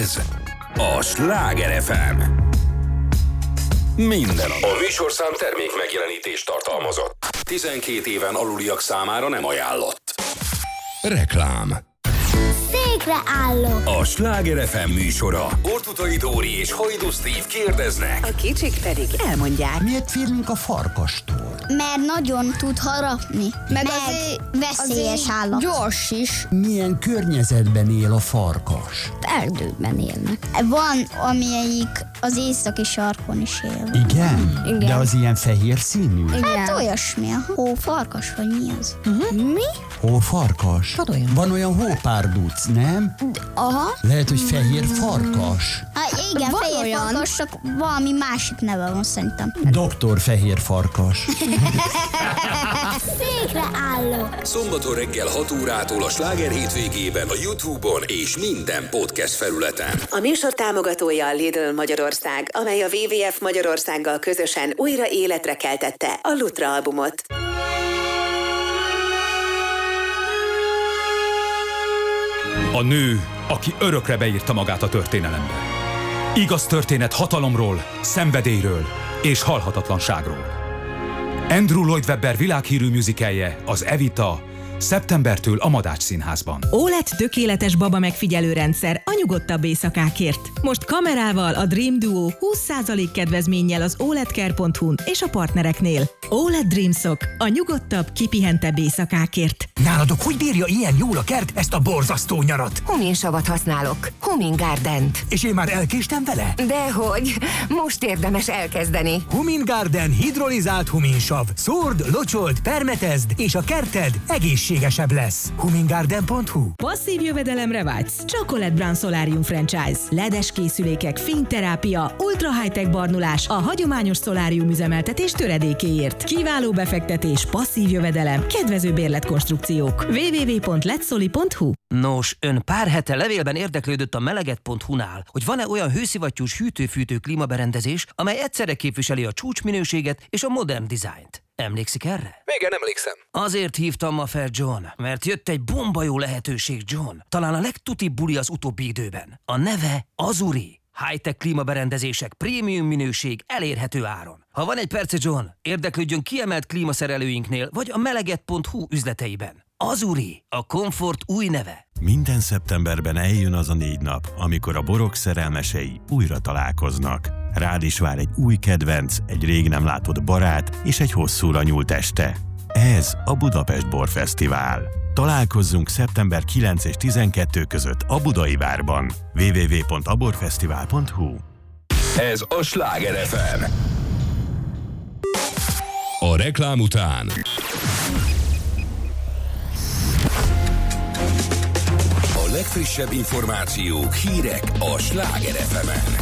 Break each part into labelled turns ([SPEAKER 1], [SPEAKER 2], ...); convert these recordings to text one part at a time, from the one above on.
[SPEAKER 1] Ez a Sláger FM. Minden a műsorszám termék megjelenítést tartalmazott. 12 éven aluliak számára nem ajánlott. Reklám.
[SPEAKER 2] Székre állok.
[SPEAKER 1] A Sláger FM műsora. Orthuthai Dóri és Hajdú Steve kérdeznek.
[SPEAKER 3] A kicsik pedig elmondják.
[SPEAKER 4] Miért félünk a farkastól?
[SPEAKER 2] Mert nagyon tud harapni. Meg veszélyes állat.
[SPEAKER 5] Gyors is.
[SPEAKER 4] Milyen környezetben él a farkas?
[SPEAKER 5] Erdőben élnek.
[SPEAKER 2] Van, amelyik az északi sarkon is él.
[SPEAKER 4] Igen?
[SPEAKER 5] Igen.
[SPEAKER 4] De az ilyen fehér színű?
[SPEAKER 2] Hát olyasmi, a hófarkas, vagy mi az?
[SPEAKER 5] Mi?
[SPEAKER 4] Hófarkas?
[SPEAKER 5] Olyan.
[SPEAKER 4] Van olyan hópárduc, nem?
[SPEAKER 2] Aha.
[SPEAKER 4] Lehet, hogy fehér farkas.
[SPEAKER 2] Hát igen,
[SPEAKER 5] Van
[SPEAKER 2] fehér
[SPEAKER 5] olyan.
[SPEAKER 2] farkas, csak valami másik neve van szerintem.
[SPEAKER 4] Doktor fehér farkas.
[SPEAKER 2] Székre állok.
[SPEAKER 1] Szombaton reggel 6 órától a Sláger hétvégében a YouTube-on és minden podcast felületen.
[SPEAKER 3] A műsor támogatója a Lidl Magyarország, amely a WWF Magyarországgal közösen újra életre keltette a Lutra albumot.
[SPEAKER 6] A nő, aki örökre beírta magát a történelembe. Igaz történet hatalomról, szenvedélyről és halhatatlanságról. Andrew Lloyd Webber világhírű musicalje, az Evita, szeptembertől a Madách Színházban.
[SPEAKER 7] OLED tökéletes baba megfigyelő rendszer a nyugodtabb éjszakákért. Most kamerával a Dream Duo 20% kedvezménnyel az OLEDcare.hu-n és a partnereknél. OLED Dreamsok a nyugodtabb, kipihentebb éjszakákért.
[SPEAKER 8] Náladok hogy bírja ilyen jól a kert ezt a borzasztó nyarat?
[SPEAKER 9] Huminsavat használok. Humin Gardent.
[SPEAKER 8] És én már elkéstem vele?
[SPEAKER 9] Dehogy, most érdemes elkezdeni.
[SPEAKER 8] Humin Garden hidrolizált huminsav. Szórd, locsold, permetezd, és a kerted egészségesebb lesz. humingarden.hu.
[SPEAKER 7] Passzív jövedelemre vágysz? Csak OLED Brand Solarium Franchise. LED-es készülékek, fényterápia, ultra high-tech barnulás a hagyományos szolárium üzemeltetés töredékéért. Kiváló befektetés, passzív jövedelem, kedvező bérletkonstrukciók. www.letsoli.hu.
[SPEAKER 10] Nos, ön pár hete levélben érdeklődött a meleget.hu-nál, hogy van-e olyan hőszivattyús hűtő-fűtő klímaberendezés, amely egyszerre képviseli a csúcsminőséget és a modern dizájnt. Emlékszik erre?
[SPEAKER 11] Igen, emlékszem.
[SPEAKER 10] Azért hívtam ma fel, John, mert jött egy bomba jó lehetőség, John. Talán a legtutibb buli az utóbbi időben. A neve Azuri. High-tech klímaberendezések, prémium minőség, elérhető áron. Ha van egy perce, John, érdeklődjön kiemelt klímaszerelőinknél, vagy a meleget.hu üzleteiben. Azuri, a komfort új neve.
[SPEAKER 12] Minden szeptemberben eljön az a 4 nap, amikor a borok szerelmesei újra találkoznak. Rád is vár egy új kedvenc, egy rég nem látott barát és egy hosszúra nyúlt este. Ez a Budapest Borfesztivál. Találkozzunk szeptember 9 és 12 között a Budai Várban. www.aborfesztivál.hu.
[SPEAKER 1] Ez a Sláger FM. A reklám után a legfrissebb információk, hírek a Sláger FM-en.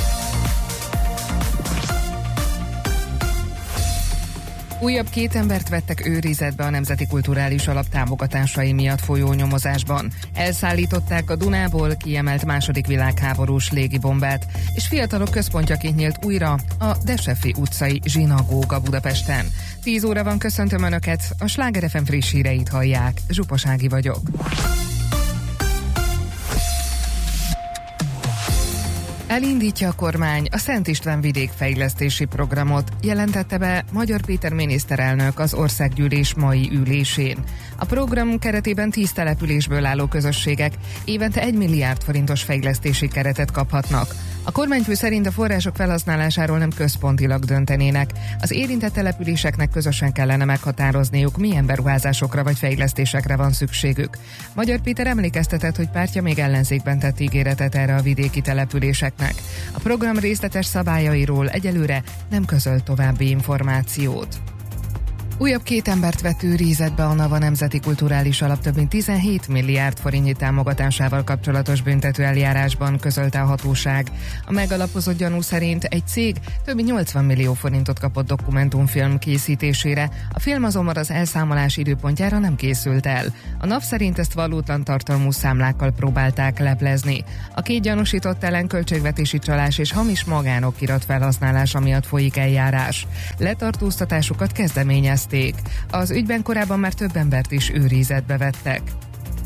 [SPEAKER 13] Újabb 2 embert vettek őrizetbe a Nemzeti Kulturális Alap támogatásai miatt folyó nyomozásban. Elszállították a Dunából kiemelt II. Világháborús légibombát, és fiatalok központjaként nyílt újra a Desefi utcai zsinagóga Budapesten. 10 óra van, köszöntöm Önöket, a Sláger FM friss híreit hallják, Zsupas Ági vagyok. Elindítja a kormány a Szent István vidékfejlesztési programot, jelentette be Magyar Péter miniszterelnök az országgyűlés mai ülésén. A program keretében 10 településből álló közösségek évente 1 milliárd forintos fejlesztési keretet kaphatnak. A kormányfő szerint a források felhasználásáról nem központilag döntenének. Az érintett településeknek közösen kellene meghatározniuk, milyen beruházásokra vagy fejlesztésekre van szükségük. Magyar Péter emlékeztetett, hogy pártja még ellenzékben tett ígéretet erre a vidéki településeknek. A program részletes szabályairól egyelőre nem közölt további információt. Újabb 2 embert vett őrizetbe a NAVA Nemzeti Kulturális Alap több mint 17 milliárd forintnyi támogatásával kapcsolatos büntető eljárásban, közölte a hatóság. A megalapozott gyanú szerint egy cég több mint 80 millió forintot kapott dokumentumfilm készítésére, a film azonban az elszámolás időpontjára nem készült el. A NAV szerint ezt valótlan tartalmú számlákkal próbálták leplezni. A 2 gyanúsított ellen költségvetési csalás és hamis magánokirat felhasználása miatt folyik eljárás. Letartóztatásukat kezdeményezték. Az ügyben korábban már több embert is őrizetbe vettek.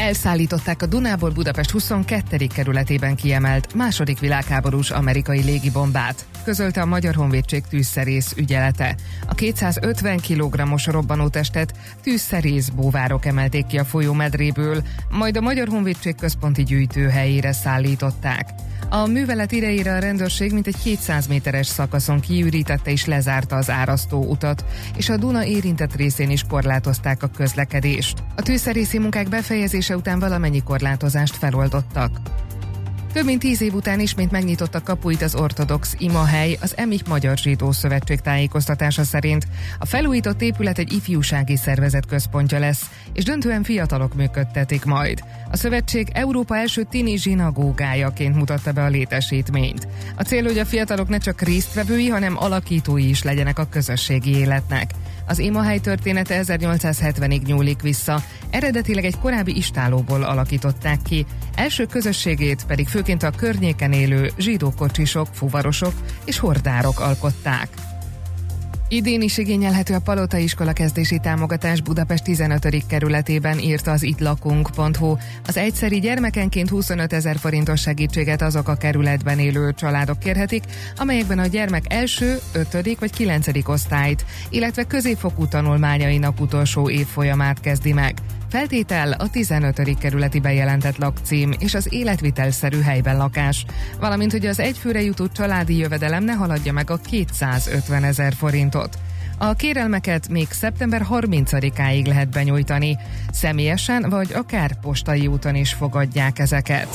[SPEAKER 13] Elszállították a Dunából Budapest 22. kerületében kiemelt II. Világháborús amerikai légibombát, közölte a Magyar Honvédség tűzszerész ügyelete. A 250 kg-os robbanótestet tűzszerész búvárok emelték ki a folyómedréből, majd a Magyar Honvédség központi gyűjtőhelyére szállították. A művelet idejére a rendőrség mintegy 700 méteres szakaszon kiürítette és lezárta az árasztó utat, és a Duna érintett részén is korlátozták a közlekedést. A tűzszerészi munkák befejezése után valamennyi korlátozást feloldottak. Több mint 10 év után ismét megnyitottak kapuit az ortodox imahely, az Emich Magyar Zsidó Szövetség tájékoztatása szerint. A felújított épület egy ifjúsági szervezet központja lesz, és döntően fiatalok működtetik majd. A szövetség Európa első tini zsinagógájaként mutatta be a létesítményt. A cél, hogy a fiatalok ne csak résztvevői, hanem alakítói is legyenek a közösségi életnek. Az imahely története 1870-ig nyúlik vissza, eredetileg egy korábbi istállóból alakították ki, első közösségét pedig főként a környéken élő zsidó kocsisok, fuvarosok és hordárok alkották. Idén is igényelhető a Palota iskola kezdési támogatás Budapest 15. kerületében, írta az ittlakunk.hu. Az egyszeri gyermekenként 25 000 forintos segítséget azok a kerületben élő családok kérhetik, amelyekben a gyermek első, 5. vagy 9. osztályt, illetve középfokú tanulmányainak utolsó évfolyamát kezdi meg. Feltétel a 15. kerületi bejelentett lakcím és az életvitelszerű helyben lakás, valamint hogy az egyfőre jutó családi jövedelem ne haladja meg a 250 000 forintot. A kérelmeket még szeptember 30-áig lehet benyújtani, személyesen vagy akár postai úton is fogadják ezeket.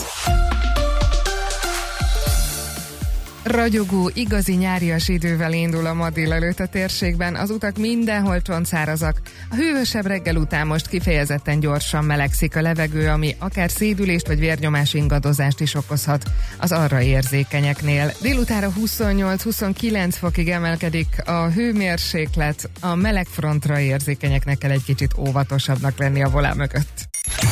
[SPEAKER 13] Ragyogó, igazi nyárias idővel indul a ma délelőtt a térségben, az utak mindenhol csontszárazak. A hűvösebb reggel után most kifejezetten gyorsan melegszik a levegő, ami akár szédülést vagy vérnyomás ingadozást is okozhat az arra érzékenyeknél. Délutára 28-29 fokig emelkedik a hőmérséklet, a melegfrontra érzékenyeknek kell egy kicsit óvatosabbnak lenni a volán mögött.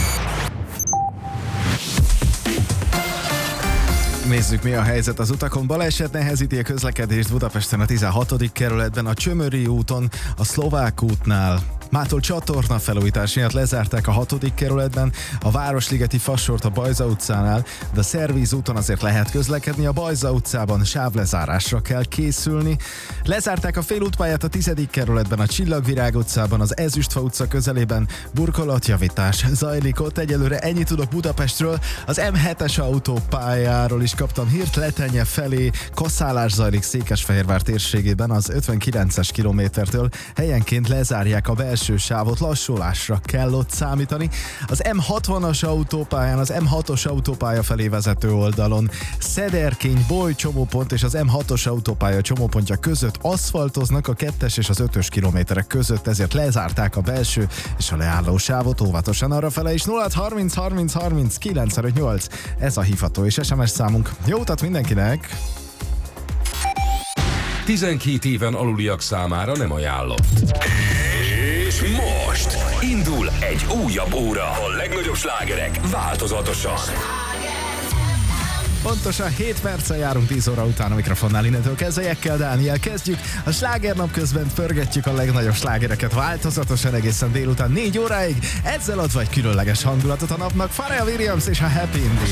[SPEAKER 11] Nézzük, mi a helyzet az utakon. Baleset nehezíti a közlekedést Budapesten a 16. kerületben, a Csömöri úton, a Szlovák útnál. Mától csatorna felújítás miatt lezárták a 6. kerületben, a Városligeti Fassort a Bajza utcánál, de a Szervíz úton azért lehet közlekedni, a Bajza utcában sávlezárásra kell készülni. Lezárták a félútpályát a 10. kerületben, a Csillagvirág utcában, az Ezüstfa utca közelében burkolatjavítás zajlik ott. Egyelőre ennyit tudok Budapestről. Az M7-es autópályáról is kaptam hírt, Letenye felé kaszálás zajlik Székesfehérvár térségében, az 59-es kilométertől helyenként lezárják a belső sávot, lassulásra kell ott számítani. Az M60-as autópályán, az M6-os autópálya felé vezető oldalon Szederkény, Boly csomópont és az M6-os autópálya csomópontja között aszfaltoznak a 2-es és az 5-ös kilométerek között, ezért lezárták a belső és a leálló sávot, óvatosan arrafele is. 0630 30 30 958, ez a hívható és SMS számunk. Jó utat mindenkinek!
[SPEAKER 1] 12 éven aluliak számára nem ajánlott. És most indul egy újabb óra. A legnagyobb slágerek változatosan.
[SPEAKER 11] Pontosan 7 perccel járunk 10 óra után a mikrofonnál, innentől kezdve Jekkel Dániel kezdjük. A slágernap közben pörgetjük a legnagyobb slágereket változatosan egészen délután 4 óráig. Ezzel ad vagy különleges hangulatot a napnak Pharrell Williams és a Happy Indies.